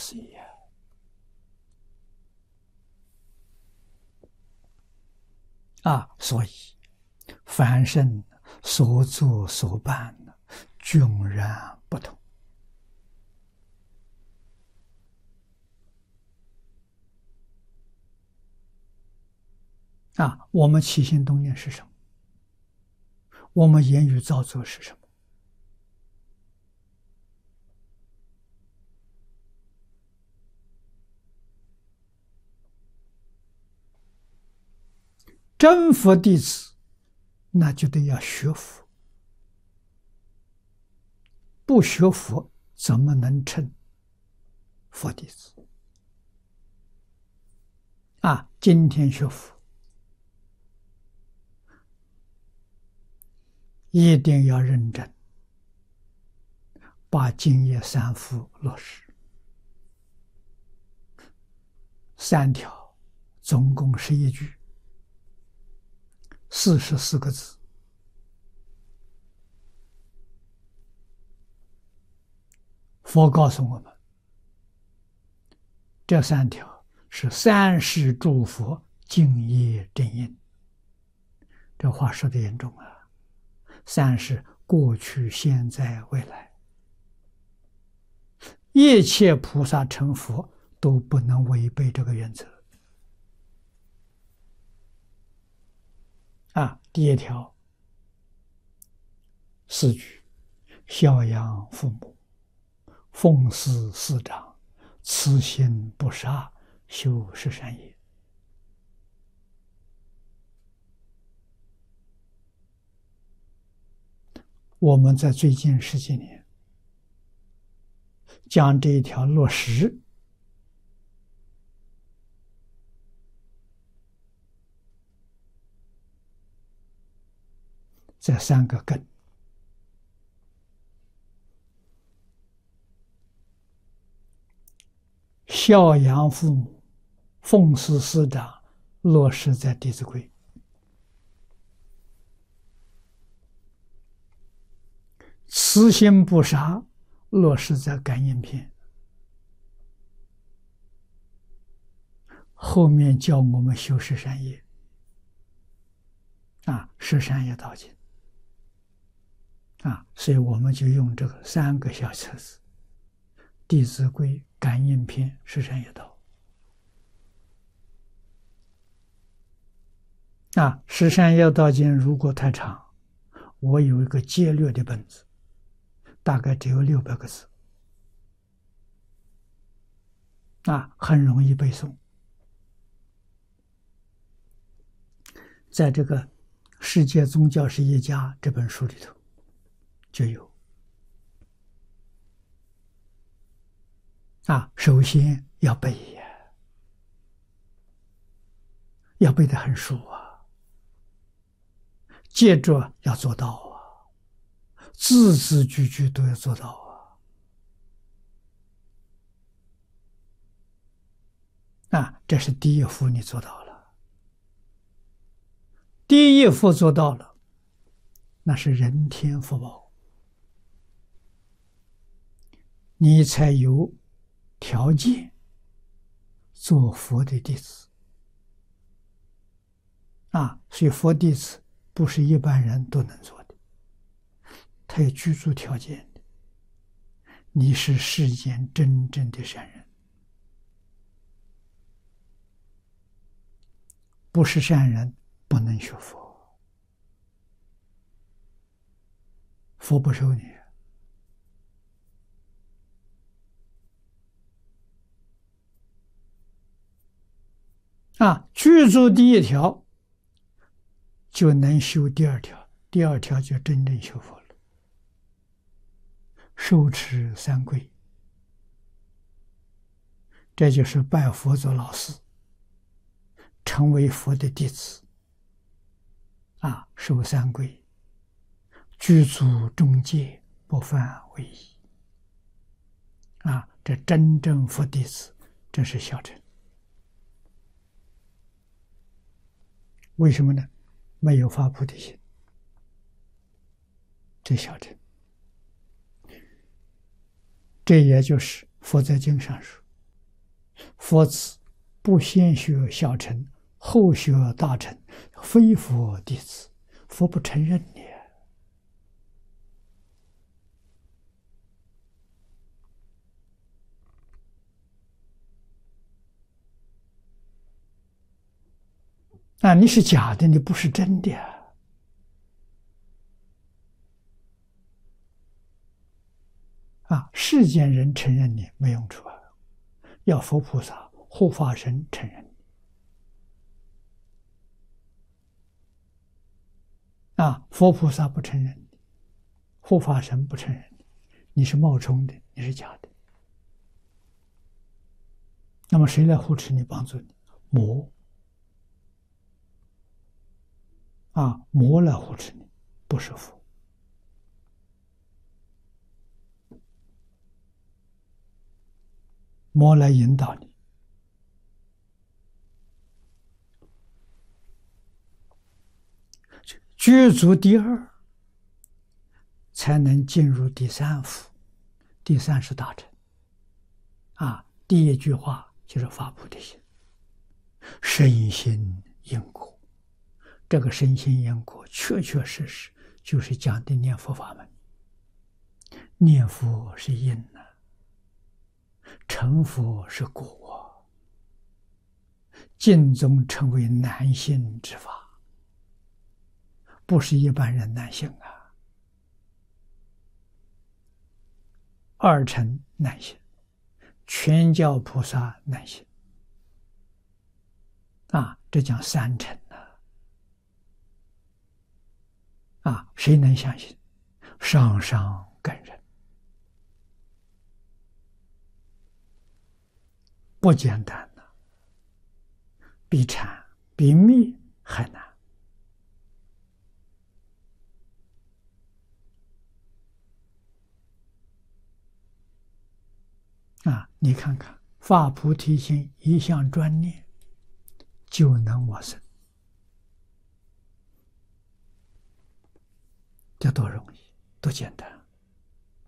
思议所以凡圣所作所办均然不同我们起心动念是什么？我们言语造作是什么？真佛弟子，那就得要学佛，不学佛怎么能称佛弟子？今天学佛，一定要认真，把净业三福落实。3条，总共11句，44个字。佛告诉我们，这3条是3世诸佛净业真因。这话说得严重3世过去、现在、未来，一切菩萨成佛都不能违背这个原则。第1条4句，孝养父母，奉事师长，慈心不杀，修十善业。我们在最近10几年将这一条落实，这3个根：孝养父母，奉事师长，落实在《弟子规》；慈心不杀，落实在《感应篇》。后面教我们修十善业，十善业道经。所以我们就用这个3个小册子：《弟子规》、《感应篇》、十善业道。十善业道经如果太长，我有一个节略的本子，大概只有600个字，很容易背诵。在这个《世界宗教史一家》这本书里头就有。首先要背要背得很熟接着要做到字字句句都要做到这是第1幅你做到了。第1幅做到了，那是人天福报，你才有条件做佛的弟子所以佛弟子不是一般人都能做的，他有居住条件的。你是世间真正的善人，不是善人不能学佛，佛不收你居住第1条就能修第2条，第2条就真正修佛了。受持3规，这就是拜佛做老师，成为佛的弟子守3规，具足中戒，不犯违仪这真正佛弟子，这是小乘。为什么呢？没有发菩提心，这小乘。这也就是佛在经上说， 佛子不先学小乘，后学大乘，非佛弟子，佛不承认你。啊，你是假的，你不是真的啊！世间人承认你没用处啊，要佛菩萨、护法神承认你啊！佛菩萨不承认你，护法神不承认你，你是冒充的，你是假的。那么谁来护持你、帮助你？魔啊，魔来护持你，不是佛。魔来引导你，具足第二，才能进入第三福。第三是大乘啊。第一句话就是发菩提心，身心因果。这个身心因果，确确实实就是讲的念佛法门。念佛是因呢，成佛是果，尽宗成为难信之法，不是一般人难信啊。二乘难信，全教菩萨难信啊，这讲三乘啊，谁能相信？上上根人，不简单呐，比禅比密还难啊！你看看，发菩提心，一向专念，就能往生，这多容易，多简单。